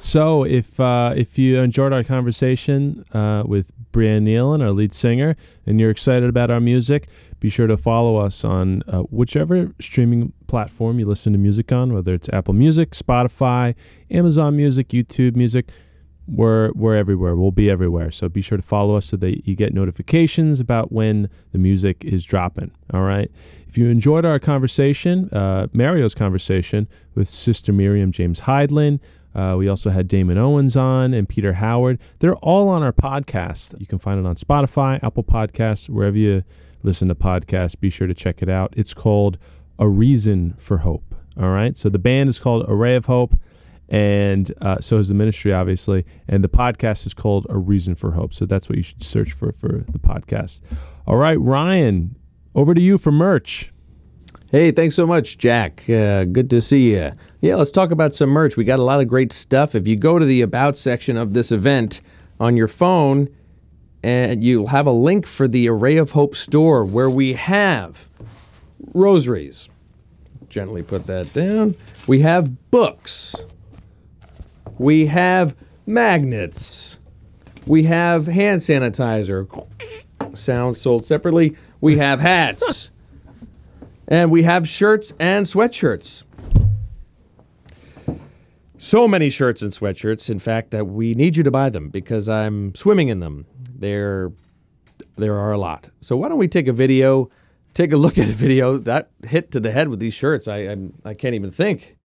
So if you enjoyed our conversation with Brianne Nealon, our lead singer, and you're excited about our music, be sure to follow us on whichever streaming platform you listen to music on, whether it's Apple Music, Spotify, Amazon Music, YouTube Music. We're everywhere. We'll be everywhere. So be sure to follow us so that you get notifications about when the music is dropping. All right. If you enjoyed our conversation, Mario's conversation with Sister Miriam James Heidlin, we also had Damon Owens on and Peter Howard. They're all on our podcast. You can find it on Spotify, Apple Podcasts, wherever you listen to podcasts. Be sure to check it out. It's called A Reason for Hope. All right. So the band is called Array of Hope. And so is the ministry, obviously. And the podcast is called A Reason for Hope. So that's what you should search for the podcast. All right, Ryan, over to you for merch. Hey, thanks so much, Jack. Good to see you. Yeah, let's talk about some merch. We got a lot of great stuff. If you go to the About section of this event on your phone, and you'll have a link for the Array of Hope store where we have rosaries. Gently put that down. We have books. We have magnets. We have hand sanitizer. Sounds sold separately. We have hats. And we have shirts and sweatshirts. So many shirts and sweatshirts, in fact, that we need you to buy them because I'm swimming in them. There are a lot. So why don't we take a look at a video that hit to the head with these shirts. I can't even think.